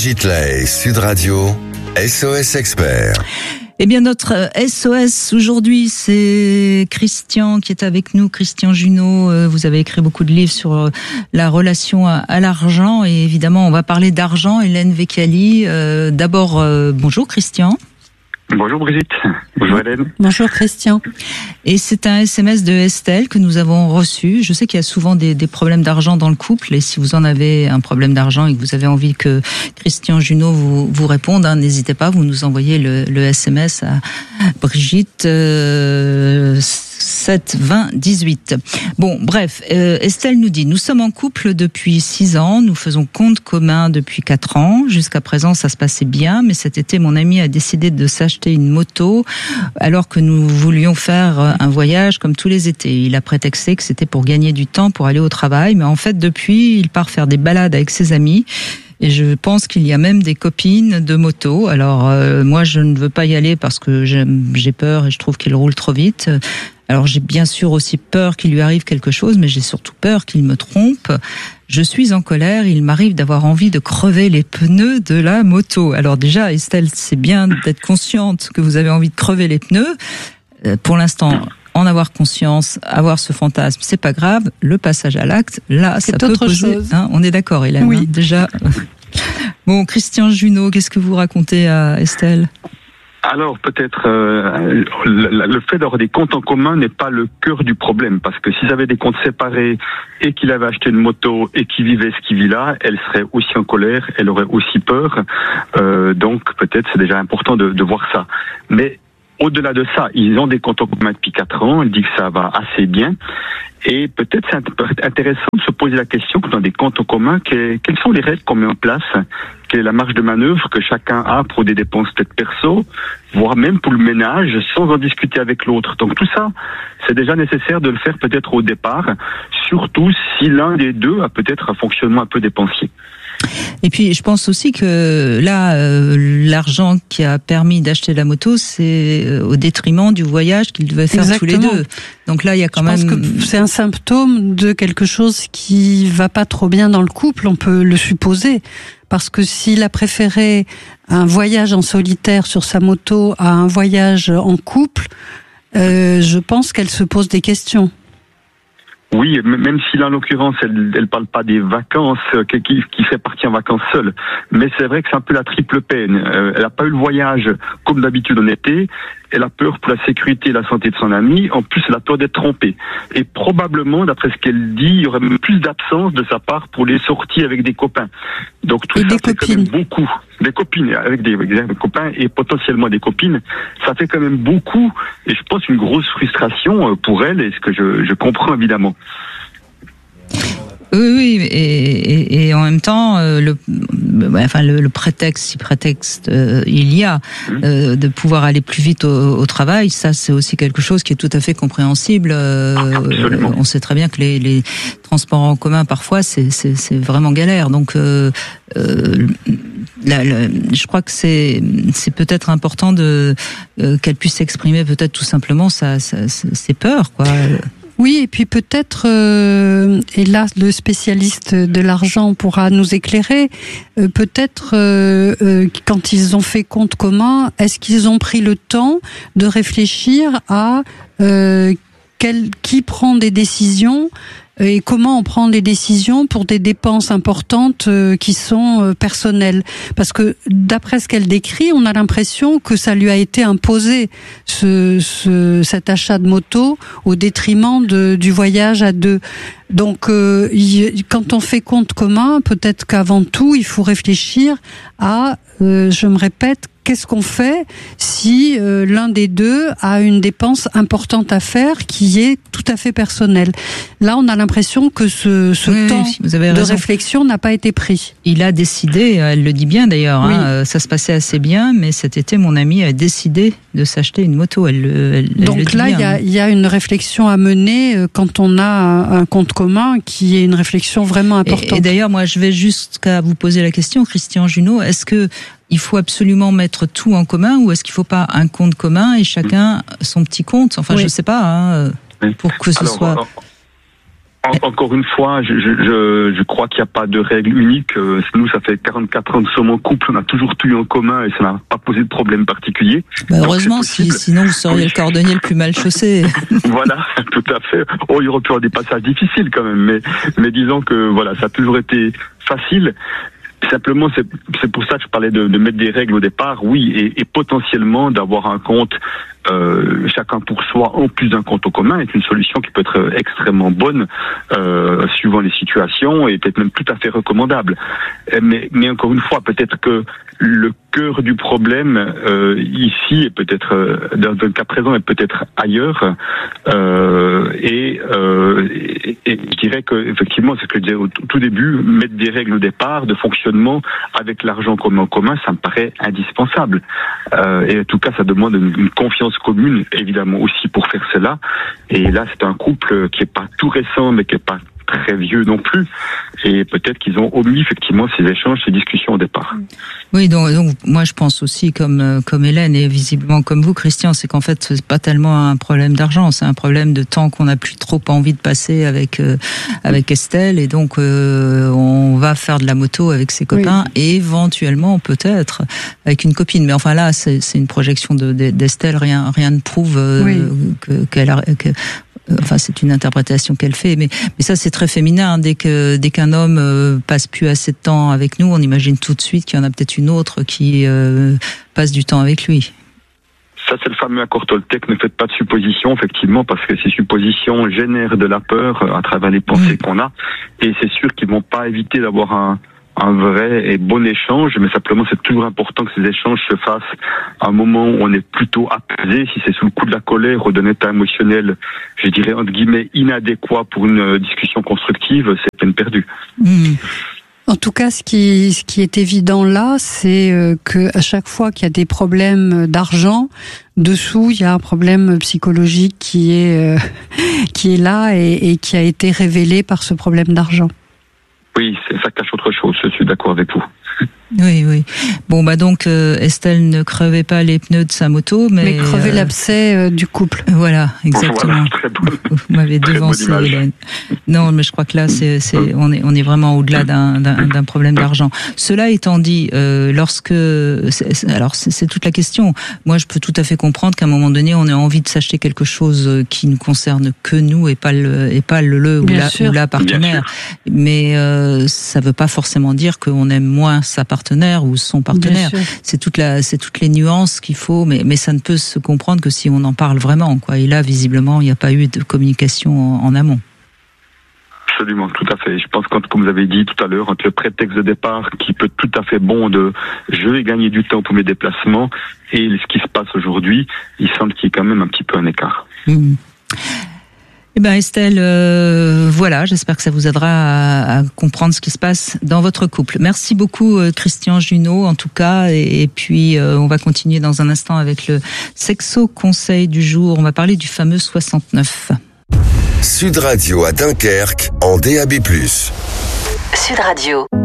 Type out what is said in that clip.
Brigitte Lay, Sud Radio, SOS Expert. Eh bien, notre SOS aujourd'hui, c'est Christian qui est avec nous. Christian Junot, vous avez écrit beaucoup de livres sur la relation à l'argent. Et évidemment, on va parler d'argent. Hélène Vecchiali, d'abord, bonjour Christian. Bonjour Brigitte. Bonjour Hélène. Bonjour Christian. Et c'est un SMS de Estelle que nous avons reçu. Je sais qu'il y a souvent des problèmes d'argent dans le couple, et si vous en avez un problème d'argent et que vous avez envie que Christian Junot vous réponde, n'hésitez pas, vous nous envoyez le SMS à Brigitte 7 20 18. Bon, bref, Estelle nous dit: nous sommes en couple depuis 6 ans, nous faisons compte commun depuis 4 ans. Jusqu'à présent, ça se passait bien, mais cet été, mon ami a décidé de s'acheter une moto alors que nous voulions faire un voyage comme tous les étés. Il a prétexté que c'était pour gagner du temps pour aller au travail, mais en fait, depuis, il part faire des balades avec ses amis. Et je pense qu'il y a même des copines de moto. Alors, moi, je ne veux pas y aller parce que j'ai peur et je trouve qu'il roule trop vite. Alors, j'ai bien sûr aussi peur qu'il lui arrive quelque chose, mais j'ai surtout peur qu'il me trompe. Je suis en colère, il m'arrive d'avoir envie de crever les pneus de la moto. Alors déjà, Estelle, c'est bien d'être consciente que vous avez envie de crever les pneus. Pour l'instant, en avoir conscience, avoir ce fantasme, c'est pas grave. Le passage à l'acte, là, ça peut poser. On est d'accord, Hélène. Oui. Déjà. Bon, Christian Junot, qu'est-ce que vous racontez à Estelle ? Alors peut-être le fait d'avoir des comptes en commun n'est pas le cœur du problème, parce que s'ils avaient des comptes séparés et qu'il avait acheté une moto et qu'il vivait ce qu'il vit là, elle serait aussi en colère, elle aurait aussi peur. Donc peut-être c'est déjà important de voir ça. Mais au-delà de ça, ils ont des comptes en commun depuis 4 ans, elle dit que ça va assez bien. Et peut-être c'est intéressant de se poser la question que dans des comptes en commun, quelles sont les règles qu'on met en place, quelle est la marge de manœuvre que chacun a pour des dépenses peut-être perso, voire même pour le ménage, sans en discuter avec l'autre. Donc tout ça, c'est déjà nécessaire de le faire peut-être au départ, surtout si l'un des deux a peut-être un fonctionnement un peu dépensier. Et puis, je pense aussi que là, l'argent qui a permis d'acheter la moto, c'est au détriment du voyage qu'ils devaient faire tous les deux. Donc là, il y a quand même... Je pense que c'est un symptôme de quelque chose qui va pas trop bien dans le couple, on peut le supposer. Parce que s'il a préféré un voyage en solitaire sur sa moto à un voyage en couple, je pense qu'elle se pose des questions. Oui, même si là, en l'occurrence, elle parle pas des vacances, qui fait partie en vacances seule. Mais c'est vrai que c'est un peu la triple peine. Elle a pas eu le voyage comme d'habitude en été. Elle a peur pour la sécurité et la santé de son ami. En plus, elle a peur d'être trompée. Et probablement, d'après ce qu'elle dit, il y aurait même plus d'absence de sa part pour les sorties avec des copains. Donc tout ça fait quand même beaucoup. Des copines, avec des copains et potentiellement des copines. Ça fait quand même beaucoup. Et je pense une grosse frustration pour elle, et ce que je comprends évidemment. Oui, et en même temps, le prétexte, si prétexte il y a, de pouvoir aller plus vite au travail, ça c'est aussi quelque chose qui est tout à fait compréhensible. On sait très bien que les transports en commun parfois c'est vraiment galère. Donc je crois que c'est peut-être important qu'elle puisse exprimer peut-être tout simplement ses peurs, quoi. Oui, et puis peut-être, et là le spécialiste de l'argent pourra nous éclairer, peut-être quand ils ont fait compte commun, est-ce qu'ils ont pris le temps de réfléchir à qui prend des décisions et comment on prend des décisions pour des dépenses importantes qui sont personnelles. Parce que d'après ce qu'elle décrit, on a l'impression que ça lui a été imposé, cet achat de moto, au détriment du voyage à deux. Donc quand on fait compte commun, peut-être qu'avant tout, il faut réfléchir à, je me répète, qu'est-ce qu'on fait si l'un des deux a une dépense importante à faire qui est tout à fait personnelle. Là, on a l'impression que ce temps de réflexion n'a pas été pris. Il a décidé, elle le dit bien d'ailleurs, ça se passait assez bien, mais cet été, mon ami a décidé de s'acheter une moto. Donc là, il y a une réflexion à mener quand on a un compte commun qui est une réflexion vraiment importante. Et d'ailleurs, moi, je vais jusqu'à vous poser la question, Christian Junot, est-ce que il faut absolument mettre tout en commun ou est-ce qu'il ne faut pas un compte commun et chacun son petit compte ? Enfin, je ne sais pas, pour que ce soit... Encore une fois, je crois qu'il n'y a pas de règle unique. Nous, ça fait 44 ans que nous sommes en couple, on a toujours tout eu en commun et ça n'a pas posé de problème particulier. Heureusement, sinon vous seriez le cordonnier le plus mal chaussé. Voilà, tout à fait. Oh, il y aurait pu avoir des passages difficiles quand même, mais disons que voilà, ça a toujours été facile. Simplement, c'est pour ça que je parlais de mettre des règles au départ, oui, et potentiellement d'avoir un compte chacun pour soi en plus d'un compte au commun est une solution qui peut être extrêmement bonne suivant les situations et peut-être même tout à fait recommandable. Mais encore une fois, peut-être que le cœur du problème ici est peut-être dans le cas présent est peut-être ailleurs et je dirais que effectivement, c'est ce que je disais au tout début, mettre des règles au départ de fonctionnement avec l'argent en commun, ça me paraît indispensable. Et en tout cas, ça demande une confiance commune, évidemment, aussi pour faire cela. Et là, c'est un couple qui est pas tout récent, mais qui est pas très vieux non plus. Et peut-être qu'ils ont omis effectivement ces échanges, ces discussions au départ. Oui, donc moi je pense aussi comme Hélène et visiblement comme vous, Christian, c'est qu'en fait c'est pas tellement un problème d'argent, c'est un problème de temps qu'on n'a plus trop envie de passer avec Estelle, et donc on va faire de la moto avec ses copains, oui. Et éventuellement peut-être avec une copine. Mais enfin là c'est une projection d'Estelle, rien ne prouve enfin, c'est une interprétation qu'elle fait, mais ça c'est très féminin. Dès qu'un homme passe plus assez de temps avec nous, on imagine tout de suite qu'il y en a peut-être une autre qui passe du temps avec lui. Ça, c'est le fameux accord Toltec, ne faites pas de suppositions, effectivement, parce que ces suppositions génèrent de la peur à travers les pensées qu'on a, et c'est sûr qu'ils vont pas éviter d'avoir un vrai et bon échange, mais simplement c'est toujours important que ces échanges se fassent à un moment où on est plutôt apaisé. Si c'est sous le coup de la colère ou d'un état émotionnel, je dirais entre guillemets inadéquat pour une discussion constructive, c'est peine perdue. En tout cas, ce qui est évident là, c'est que à chaque fois qu'il y a des problèmes d'argent, dessous il y a un problème psychologique qui est là et qui a été révélé par ce problème d'argent. Oui, ça cache autre chose, je suis d'accord avec vous. Oui. Bon, donc, Estelle ne crevait pas les pneus de sa moto, mais crevait l'abcès du couple. Voilà, exactement. Voilà, vous m'avez devancé, Hélène. Non, mais je crois que là, on est vraiment au-delà d'un problème d'argent. Cela étant dit, c'est toute la question. Moi, je peux tout à fait comprendre qu'à un moment donné, on ait envie de s'acheter quelque chose qui ne concerne que nous et pas le ou la partenaire. Mais ça veut pas forcément dire qu'on aime moins sa partenaire ou son partenaire. C'est toutes les nuances qu'il faut, mais ça ne peut se comprendre que si on en parle vraiment, quoi. Et là, visiblement, il n'y a pas eu de communication en amont. Absolument, tout à fait. Je pense que, comme vous avez dit tout à l'heure, entre le prétexte de départ qui peut être tout à fait bon de je vais gagner du temps pour mes déplacements et ce qui se passe aujourd'hui, il semble qu'il y ait quand même un petit peu un écart. Eh ben Estelle, voilà, j'espère que ça vous aidera à comprendre ce qui se passe dans votre couple. Merci beaucoup Christian Junot en tout cas, et puis on va continuer dans un instant avec le sexo conseil du jour. On va parler du fameux 69. Sud Radio à Dunkerque en DAB+. Sud Radio.